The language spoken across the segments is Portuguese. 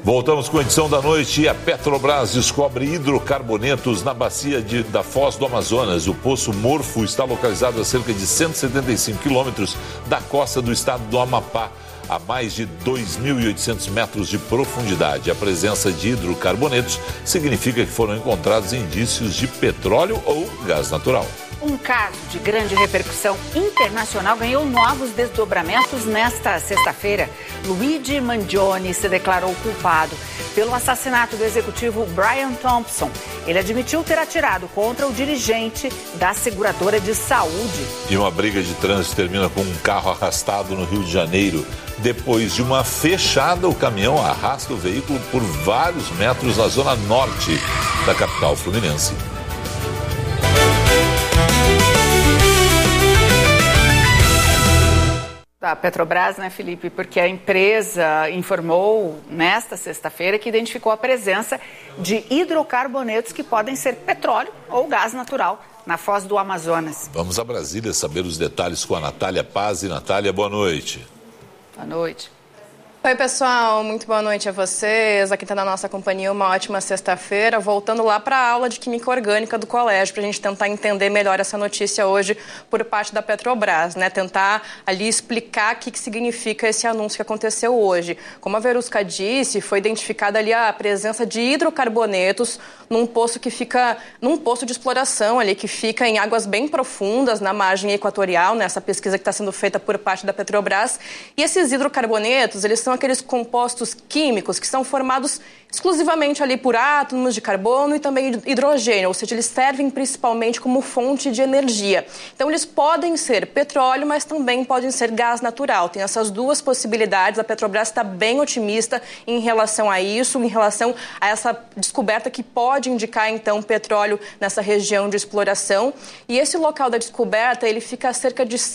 Voltamos com a edição da noite. A Petrobras descobre hidrocarbonetos na bacia da Foz do Amazonas. O Poço Morfo está localizado a cerca de 175 quilômetros da costa do estado do Amapá, a mais de 2.800 metros de profundidade. A presença de hidrocarbonetos significa que foram encontrados indícios de petróleo ou gás natural. Um caso de grande repercussão internacional ganhou novos desdobramentos nesta sexta-feira. Luigi Mangione se declarou culpado pelo assassinato do executivo Brian Thompson. Ele admitiu ter atirado contra o dirigente da seguradora de saúde. E uma briga de trânsito termina com um carro arrastado no Rio de Janeiro. Depois de uma fechada, o caminhão arrasta o veículo por vários metros na zona norte da capital fluminense. Da Petrobras, né, Felipe? Porque a empresa informou nesta sexta-feira que identificou a presença de hidrocarbonetos que podem ser petróleo ou gás natural na Foz do Amazonas. Vamos a Brasília saber os detalhes com a Natália Paz. E Natália, boa noite. Boa noite. Oi, pessoal, muito boa noite a vocês. Aqui está na nossa companhia uma ótima sexta-feira. Voltando lá para a aula de Química Orgânica do colégio, para a gente tentar entender melhor essa notícia hoje por parte da Petrobras, né? Tentar ali explicar o que significa esse anúncio que aconteceu hoje. Como a Verusca disse, foi identificada ali a presença de hidrocarbonetos num poço de exploração ali, que fica em águas bem profundas na margem equatorial, nessa pesquisa que está sendo feita por parte da Petrobras. E esses hidrocarbonetos, eles são aqueles compostos químicos que são formados exclusivamente ali por átomos de carbono e também hidrogênio, ou seja, eles servem principalmente como fonte de energia. Então, eles podem ser petróleo, mas também podem ser gás natural. Tem essas duas possibilidades. A Petrobras está bem otimista em relação a isso, em relação a essa descoberta que pode indicar, então, petróleo nessa região de exploração. E esse local da descoberta, ele fica a cerca de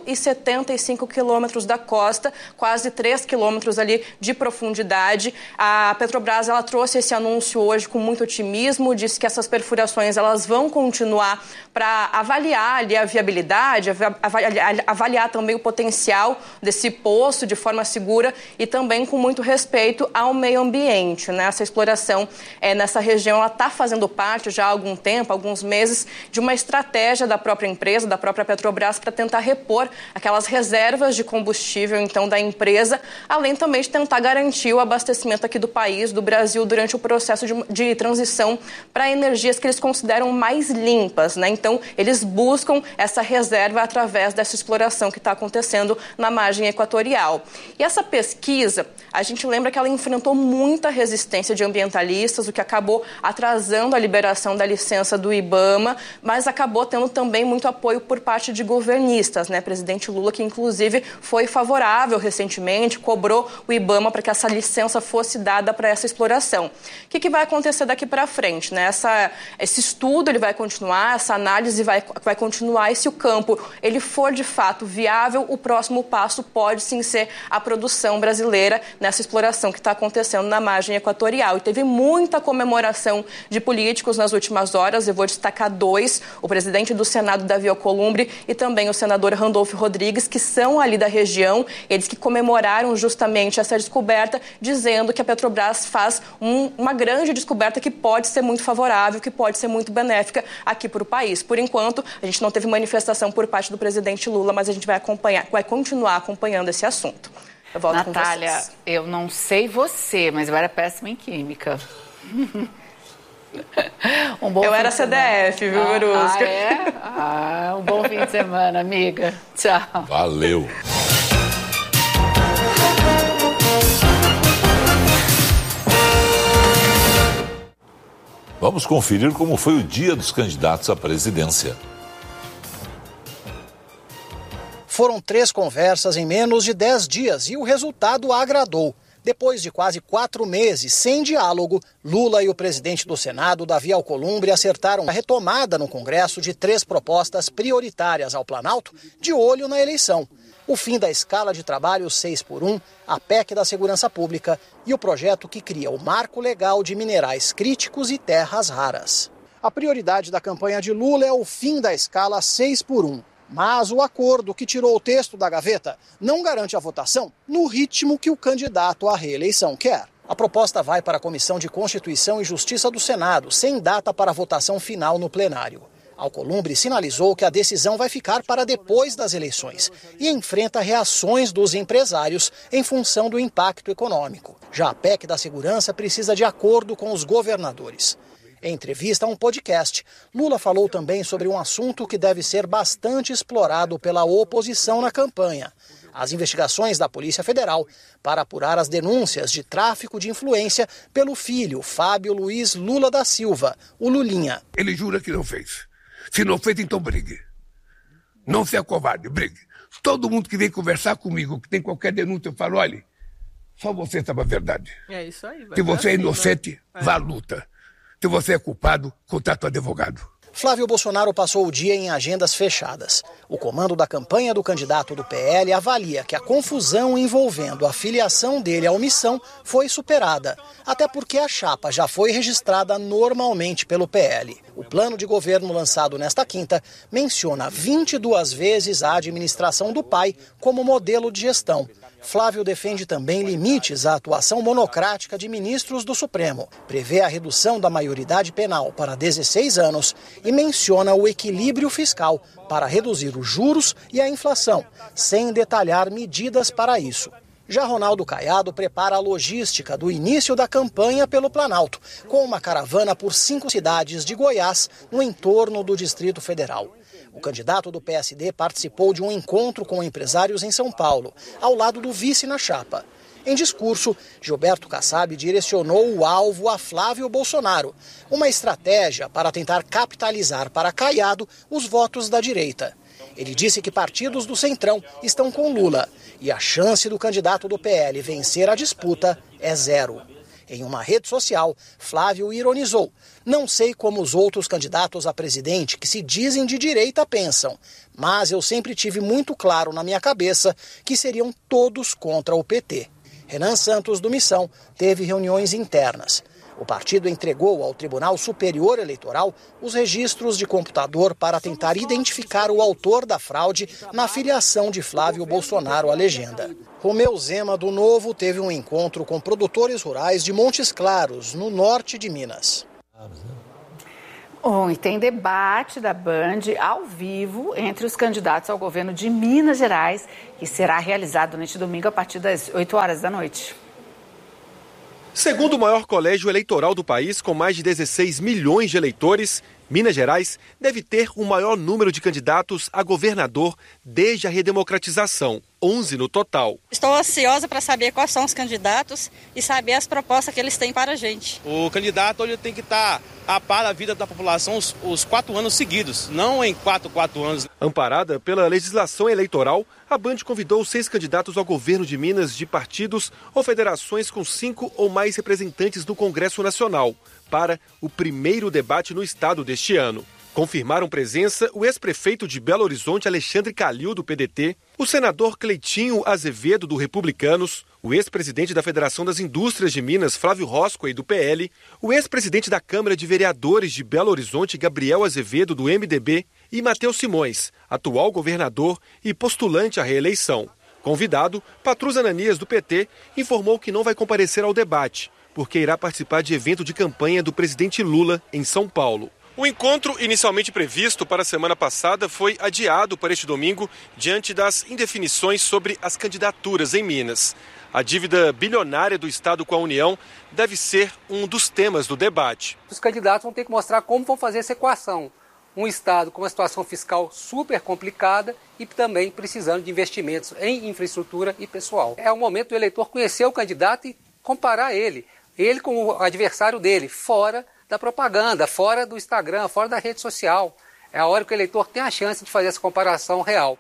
175 quilômetros da costa, quase 3 quilômetros ali de profundidade. A Petrobras, ela trouxe esse anúncio hoje com muito otimismo, disse que essas perfurações, elas vão continuar para avaliar ali a viabilidade, avaliar também o potencial desse poço de forma segura e também com muito respeito ao meio ambiente, né? Essa exploração nessa região, ela está fazendo parte já há algum tempo, alguns meses, de uma estratégia da própria empresa, da própria Petrobras, para tentar repor aquelas reservas de combustível, então, da empresa, além também de tentar garantir o abastecimento aqui do país, do Brasil, durante o processo de transição para energias que eles consideram mais limpas, né? Então, eles buscam essa reserva através dessa exploração que está acontecendo na margem equatorial. E essa pesquisa, a gente lembra que ela enfrentou muita resistência de ambientalistas, o que acabou atrasando a liberação da licença do IBAMA, mas acabou tendo também muito apoio por parte de governistas, né? Presidente Lula, que inclusive foi favorável recentemente, cobrou o IBAMA para que essa licença fosse dada para essa exploração. O que vai acontecer daqui para frente, né? Esse estudo ele vai continuar, essa análise vai continuar, e se o campo ele for de fato viável, o próximo passo pode sim ser a produção brasileira nessa exploração que está acontecendo na margem equatorial. E teve muita comemoração de políticos nas últimas horas, eu vou destacar dois: o presidente do Senado, Davi Alcolumbre, e também o senador Randolfo Rodrigues, que são ali da região, eles que comemoraram justamente essa descoberta, dizendo que a Petrobras faz uma grande descoberta que pode ser muito favorável, que pode ser muito benéfica aqui para o país. Por enquanto, a gente não teve manifestação por parte do presidente Lula, mas a gente vai continuar acompanhando esse assunto. Eu volto Natália, com vocês. Eu não sei você, mas eu era péssima em química. Eu era CDF, viu, Verusca? Um bom fim de semana, amiga. Tchau. Valeu. Vamos conferir como foi o dia dos candidatos à presidência. Foram 3 conversas em menos de 10 dias e o resultado agradou. Depois de quase 4 meses sem diálogo, Lula e o presidente do Senado, Davi Alcolumbre, acertaram a retomada no Congresso de 3 propostas prioritárias ao Planalto, de olho na eleição. O fim da escala de trabalho 6x1, a PEC da Segurança Pública e o projeto que cria o Marco Legal de Minerais Críticos e Terras Raras. A prioridade da campanha de Lula é o fim da escala 6x1. Mas o acordo que tirou o texto da gaveta não garante a votação no ritmo que o candidato à reeleição quer. A proposta vai para a Comissão de Constituição e Justiça do Senado, sem data para a votação final no plenário. Alcolumbre sinalizou que a decisão vai ficar para depois das eleições e enfrenta reações dos empresários em função do impacto econômico. Já a PEC da segurança precisa de acordo com os governadores. Em entrevista a um podcast, Lula falou também sobre um assunto que deve ser bastante explorado pela oposição na campanha: as investigações da Polícia Federal para apurar as denúncias de tráfico de influência pelo filho, Fábio Luiz Lula da Silva, o Lulinha. Ele jura que não fez. Se não fez, então brigue. Não seja covarde, brigue. Todo mundo que vem conversar comigo, que tem qualquer denúncia, eu falo, olha, só você sabe a verdade. É isso aí. Se você é inocente, vá à luta. Se você é culpado, contrate um advogado. Flávio Bolsonaro passou o dia em agendas fechadas. O comando da campanha do candidato do PL avalia que a confusão envolvendo a filiação dele à omissão foi superada, até porque a chapa já foi registrada normalmente pelo PL. O plano de governo lançado nesta quinta menciona 22 vezes a administração do pai como modelo de gestão. Flávio defende também limites à atuação monocrática de ministros do Supremo, prevê a redução da maioridade penal para 16 anos e menciona o equilíbrio fiscal para reduzir os juros e a inflação, sem detalhar medidas para isso. Já Ronaldo Caiado prepara a logística do início da campanha pelo Planalto, com uma caravana por 5 cidades de Goiás no entorno do Distrito Federal. O candidato do PSD participou de um encontro com empresários em São Paulo, ao lado do vice na chapa. Em discurso, Gilberto Kassab direcionou o alvo a Flávio Bolsonaro, uma estratégia para tentar capitalizar para Caiado os votos da direita. Ele disse que partidos do Centrão estão com Lula e a chance do candidato do PL vencer a disputa é zero. Em uma rede social, Flávio ironizou: "Não sei como os outros candidatos a presidente que se dizem de direita pensam, mas eu sempre tive muito claro na minha cabeça que seriam todos contra o PT." Renan Santos, do Missão, teve reuniões internas. O partido entregou ao Tribunal Superior Eleitoral os registros de computador para tentar identificar o autor da fraude na filiação de Flávio Bolsonaro à legenda. Romeu Zema, do Novo, teve um encontro com produtores rurais de Montes Claros, no norte de Minas. E tem debate da Band ao vivo entre os candidatos ao governo de Minas Gerais, que será realizado neste domingo a partir das 8 horas da noite. Segundo o maior colégio eleitoral do país, com mais de 16 milhões de eleitores, Minas Gerais deve ter o maior número de candidatos a governador desde a redemocratização, 11 no total. Estou ansiosa para saber quais são os candidatos e saber as propostas que eles têm para a gente. O candidato ele tem que estar a par da vida da população os 4 anos seguidos, não em 4 anos. Amparada pela legislação eleitoral, a Band convidou 6 candidatos ao governo de Minas de partidos ou federações com 5 ou mais representantes no Congresso Nacional para o primeiro debate no estado deste ano. Confirmaram presença o ex-prefeito de Belo Horizonte, Alexandre Calil, do PDT, o senador Cleitinho Azevedo, do Republicanos, o ex-presidente da Federação das Indústrias de Minas, Flávio Roscoe, do PL, o ex-presidente da Câmara de Vereadores de Belo Horizonte, Gabriel Azevedo, do MDB, e Matheus Simões, atual governador e postulante à reeleição. Convidado, Patrus Ananias, do PT, informou que não vai comparecer ao debate, porque irá participar de evento de campanha do presidente Lula em São Paulo. O encontro, inicialmente previsto para a semana passada, foi adiado para este domingo diante das indefinições sobre as candidaturas em Minas. A dívida bilionária do Estado com a União deve ser um dos temas do debate. Os candidatos vão ter que mostrar como vão fazer essa equação. Um Estado com uma situação fiscal super complicada e também precisando de investimentos em infraestrutura e pessoal. É o momento do eleitor conhecer o candidato e comparar ele com o adversário dele, fora da propaganda, fora do Instagram, fora da rede social. É a hora que o eleitor tem a chance de fazer essa comparação real.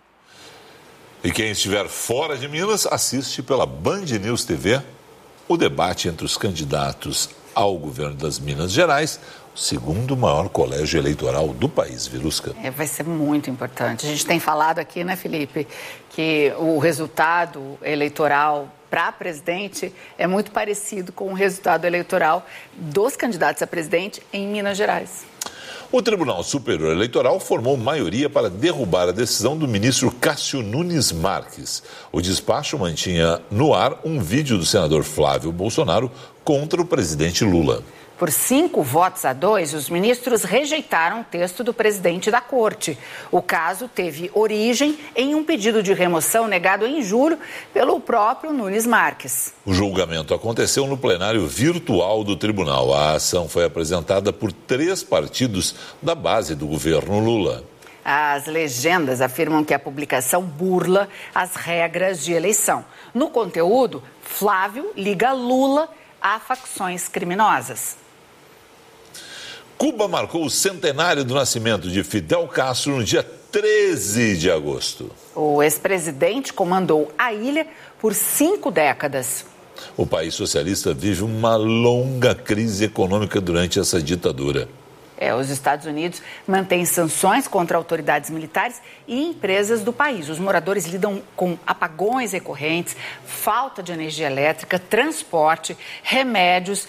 E quem estiver fora de Minas, assiste pela Band News TV o debate entre os candidatos ao governo das Minas Gerais, o segundo maior colégio eleitoral do país, Virusca. Vai ser muito importante. A gente tem falado aqui, né, Felipe, que o resultado eleitoral para presidente é muito parecido com o resultado eleitoral dos candidatos a presidente em Minas Gerais. O Tribunal Superior Eleitoral formou maioria para derrubar a decisão do ministro Cássio Nunes Marques. O despacho mantinha no ar um vídeo do senador Flávio Bolsonaro contra o presidente Lula. Por 5-2, os ministros rejeitaram o texto do presidente da Corte. O caso teve origem em um pedido de remoção negado em julho pelo próprio Nunes Marques. O julgamento aconteceu no plenário virtual do tribunal. A ação foi apresentada por 3 partidos da base do governo Lula. As legendas afirmam que a publicação burla as regras de eleição. No conteúdo, Flávio liga Lula a facções criminosas. Cuba marcou o centenário do nascimento de Fidel Castro no dia 13 de agosto. O ex-presidente comandou a ilha por 5 décadas. O país socialista vive uma longa crise econômica durante essa ditadura. Os Estados Unidos mantêm sanções contra autoridades militares e empresas do país. Os moradores lidam com apagões recorrentes, falta de energia elétrica, transporte, remédios,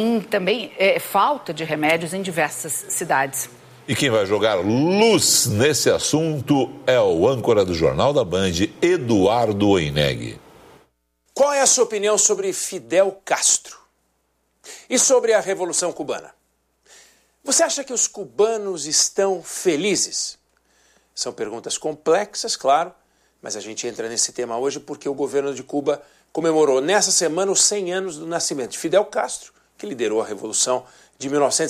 falta de remédios em diversas cidades. E quem vai jogar luz nesse assunto é o âncora do Jornal da Band, Eduardo Oineg. Qual é a sua opinião sobre Fidel Castro e sobre a Revolução Cubana? Você acha que os cubanos estão felizes? São perguntas complexas, claro, mas a gente entra nesse tema hoje porque o governo de Cuba comemorou nessa semana os 100 anos do nascimento de Fidel Castro, que liderou a Revolução de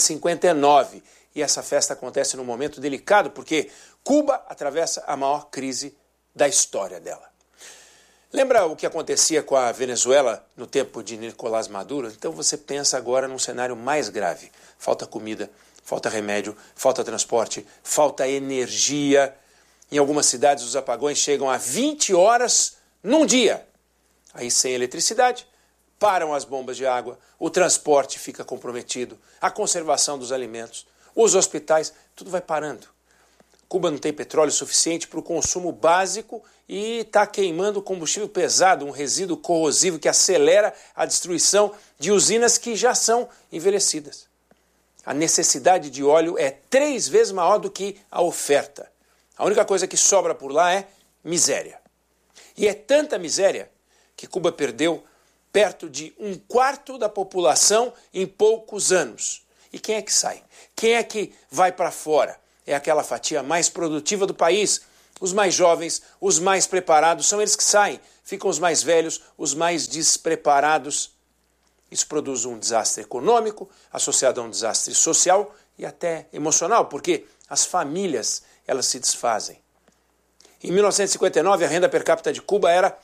1959. E essa festa acontece num momento delicado porque Cuba atravessa a maior crise da história dela. Lembra o que acontecia com a Venezuela no tempo de Nicolás Maduro? Então você pensa agora num cenário mais grave. Falta comida, falta remédio, falta transporte, falta energia. Em algumas cidades os apagões chegam a 20 horas num dia. Aí sem eletricidade, param as bombas de água, o transporte fica comprometido, a conservação dos alimentos, os hospitais, tudo vai parando. Cuba não tem petróleo suficiente para o consumo básico e está queimando combustível pesado, um resíduo corrosivo que acelera a destruição de usinas que já são envelhecidas. A necessidade de óleo é 3 vezes maior do que a oferta. A única coisa que sobra por lá é miséria. E é tanta miséria que Cuba perdeu perto de 1/4 da população em poucos anos. E quem é que sai? Quem é que vai para fora? É aquela fatia mais produtiva do país. Os mais jovens, os mais preparados, são eles que saem. Ficam os mais velhos, os mais despreparados. Isso produz um desastre econômico, associado a um desastre social e até emocional, porque as famílias, elas se desfazem. Em 1959, a renda per capita de Cuba era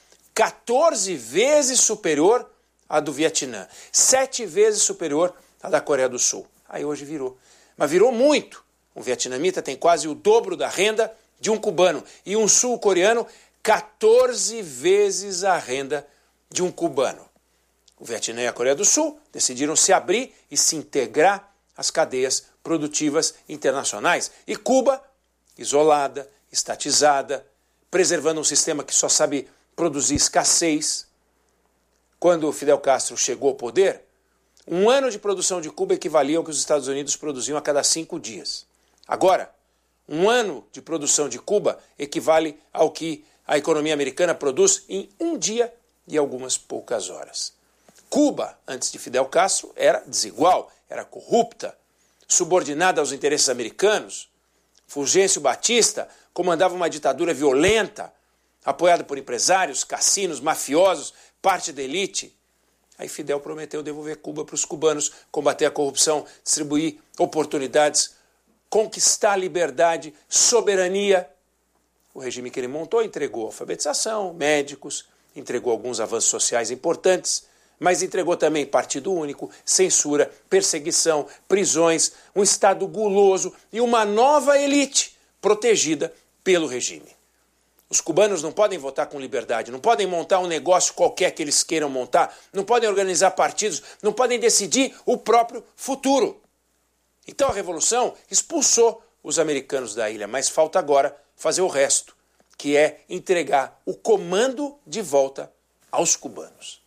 14 vezes superior à do Vietnã, 7 vezes superior à da Coreia do Sul. Aí hoje virou. Mas virou muito. Um vietnamita tem quase o dobro da renda de um cubano e um sul-coreano 14 vezes a renda de um cubano. O Vietnã e a Coreia do Sul decidiram se abrir e se integrar às cadeias produtivas internacionais. E Cuba, isolada, estatizada, preservando um sistema que só sabe produzir escassez. Quando Fidel Castro chegou ao poder, 1 ano de produção de Cuba equivalia ao que os Estados Unidos produziam a cada 5 dias. Agora, 1 ano de produção de Cuba equivale ao que a economia americana produz em 1 dia e algumas poucas horas. Cuba, antes de Fidel Castro, era desigual, era corrupta, subordinada aos interesses americanos. Fulgêncio Batista comandava uma ditadura violenta, apoiada por empresários, cassinos, mafiosos, parte da elite. Aí Fidel prometeu devolver Cuba para os cubanos, combater a corrupção, distribuir oportunidades, conquistar a liberdade, soberania. O regime que ele montou entregou alfabetização, médicos, entregou alguns avanços sociais importantes, mas entregou também partido único, censura, perseguição, prisões, um Estado guloso e uma nova elite protegida pelo regime. Os cubanos não podem votar com liberdade, não podem montar um negócio qualquer que eles queiram montar, não podem organizar partidos, não podem decidir o próprio futuro. Então a Revolução expulsou os americanos da ilha, mas falta agora fazer o resto, que é entregar o comando de volta aos cubanos.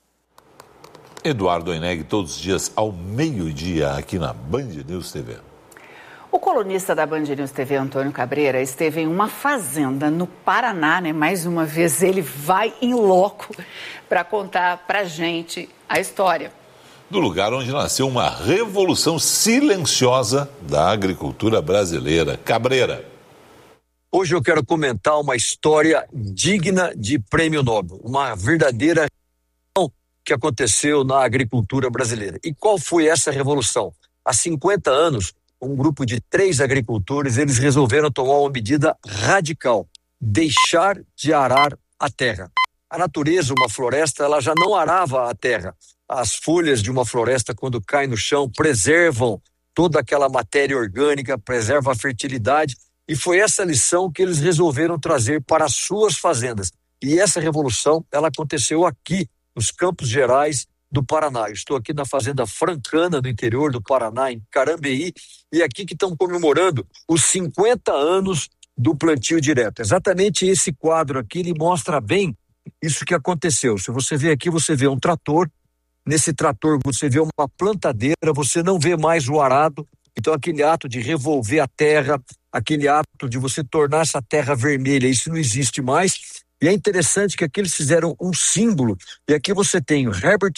Eduardo Oineg, todos os dias ao meio-dia aqui na Band News TV. O colunista da Band News TV, Antônio Cabreira, esteve em uma fazenda no Paraná, né? Mais uma vez ele vai em loco para contar pra gente a história. Do lugar onde nasceu uma revolução silenciosa da agricultura brasileira. Cabreira. Hoje eu quero comentar uma história digna de prêmio Nobel, uma verdadeira revolução que aconteceu na agricultura brasileira. E qual foi essa revolução? Há 50 anos, um grupo de 3 agricultores, eles resolveram tomar uma medida radical, deixar de arar a terra. A natureza, uma floresta, ela já não arava a terra. As folhas de uma floresta, quando caem no chão, preservam toda aquela matéria orgânica, preservam a fertilidade, e foi essa lição que eles resolveram trazer para as suas fazendas. E essa revolução, ela aconteceu aqui, nos Campos Gerais do Paraná. Eu estou aqui na fazenda Francana, no interior do Paraná, em Carambeí, e aqui que estão comemorando os 50 anos do plantio direto. Exatamente esse quadro aqui, ele mostra bem isso que aconteceu. Se você vê aqui, você vê um trator, nesse trator você vê uma plantadeira, você não vê mais o arado, então aquele ato de revolver a terra, aquele ato de você tornar essa terra vermelha, isso não existe mais. E é interessante que aqui eles fizeram um símbolo, e aqui você tem o Herbert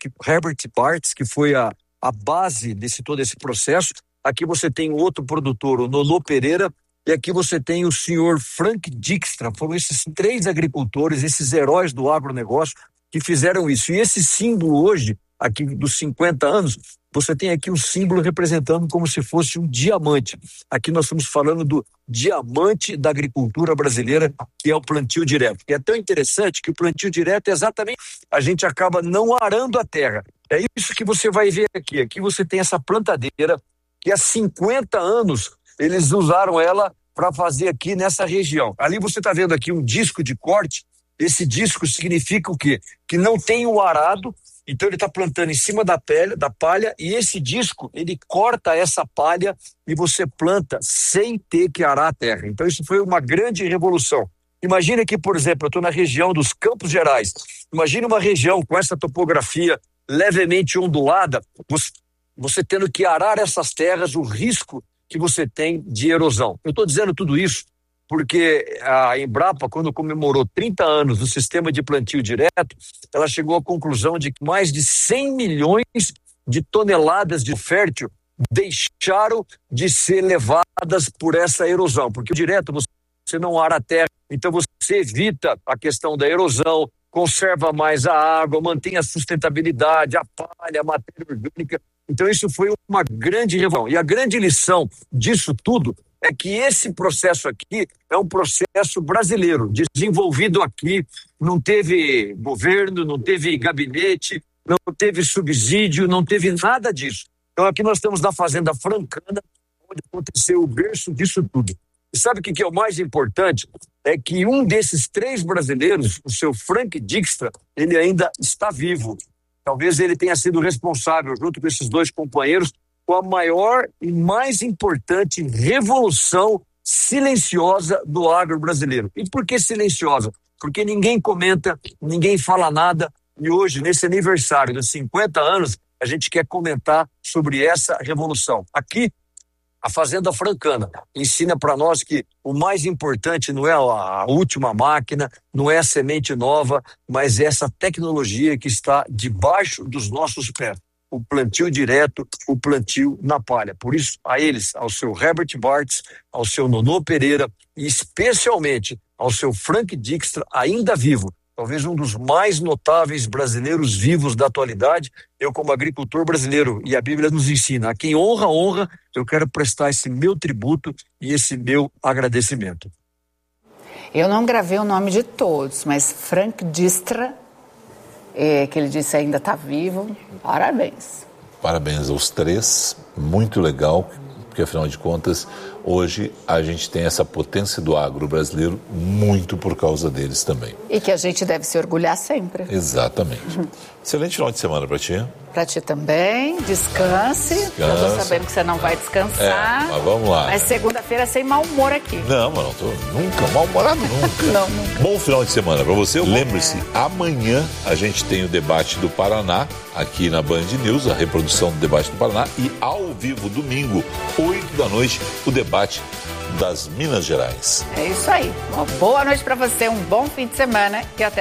Bartz, que foi a base desse todo esse processo. Aqui você tem outro produtor, o Nonô Pereira, e aqui você tem o senhor Frank Dijkstra. Foram esses 3 agricultores, esses heróis do agronegócio, que fizeram isso. E esse símbolo hoje, aqui dos 50 anos, você tem aqui um símbolo representando como se fosse um diamante. Aqui nós estamos falando do diamante da agricultura brasileira, que é o plantio direto. E é tão interessante que o plantio direto é exatamente, a gente acaba não arando a terra. É isso que você vai ver aqui. Aqui você tem essa plantadeira, que há 50 anos eles usaram ela para fazer aqui nessa região. Ali você está vendo aqui um disco de corte. Esse disco significa o quê? Que não tem o arado, então ele está plantando em cima da palha, e esse disco, ele corta essa palha e você planta sem ter que arar a terra. Então isso foi uma grande revolução. Imagina que, por exemplo, eu estou na região dos Campos Gerais. Imagina uma região com essa topografia levemente ondulada, você tendo que arar essas terras, o risco que você tem de erosão. Eu estou dizendo tudo isso porque a Embrapa, quando comemorou 30 anos do sistema de plantio direto, ela chegou à conclusão de que mais de 100 milhões de toneladas de fértil deixaram de ser levadas por essa erosão, porque o direto você não ara a terra, então você evita a questão da erosão, conserva mais a água, mantém a sustentabilidade, a palha, a matéria orgânica. Então isso foi uma grande revolução. E a grande lição disso tudo é que esse processo aqui é um processo brasileiro, desenvolvido aqui, não teve governo, não teve gabinete, não teve subsídio, não teve nada disso. Então aqui nós estamos na Fazenda Francana, onde aconteceu o berço disso tudo. E sabe o que é o mais importante? É que um desses 3 brasileiros, o seu Frank Dijkstra, ele ainda está vivo. Talvez ele tenha sido responsável, junto com esses 2 companheiros, com a maior e mais importante revolução silenciosa do agro brasileiro. E por que silenciosa? Porque ninguém comenta, ninguém fala nada, e hoje, nesse aniversário dos 50 anos, a gente quer comentar sobre essa revolução. Aqui, a Fazenda Francana ensina para nós que o mais importante não é a última máquina, não é a semente nova, mas é essa tecnologia que está debaixo dos nossos pés. O plantio direto, o plantio na palha. Por isso, a eles, ao seu Herbert Bartz, ao seu Nonô Pereira e especialmente ao seu Frank Dijkstra, ainda vivo, talvez um dos mais notáveis brasileiros vivos da atualidade. Eu, como agricultor brasileiro, e a Bíblia nos ensina, a quem honra, honra, eu quero prestar esse meu tributo e esse meu agradecimento. Eu não gravei o nome de todos, mas Frank Dijkstra, que ele disse ainda está vivo, parabéns. Parabéns aos 3, muito legal, porque afinal de contas, hoje a gente tem essa potência do agro brasileiro muito por causa deles também. E que a gente deve se orgulhar sempre. Exatamente. Excelente final de semana para ti. Para ti também, descanse. Eu estou sabendo que você não vai descansar. Mas vamos lá. Mas segunda-feira sexta-feira sem mau humor aqui. Não, mas não tô nunca, mal-humorado nunca. Não, nunca. Bom final de semana pra você. Lembre-se, amanhã a gente tem o debate do Paraná, aqui na Band News, a reprodução do debate do Paraná, e ao vivo, domingo, 20h, o debate das Minas Gerais. É isso aí. Uma boa noite pra você, um bom fim de semana e até